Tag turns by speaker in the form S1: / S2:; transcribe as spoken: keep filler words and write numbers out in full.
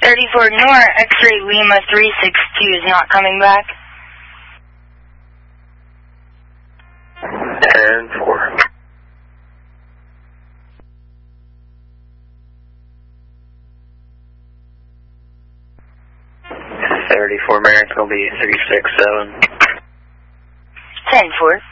S1: thirty-four Nor, X-ray Lima three six two is not coming back.
S2: ten four. thirty-four American will be three six seven.
S1: ten four.